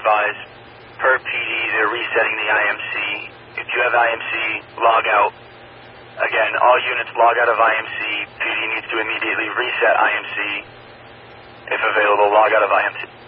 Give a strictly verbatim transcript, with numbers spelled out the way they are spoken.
advise, per P D, they're resetting the I M C. If you have I M C, log out. Again, all units log out of I M C. P D needs to immediately reset I M C. If available, log out of I M C.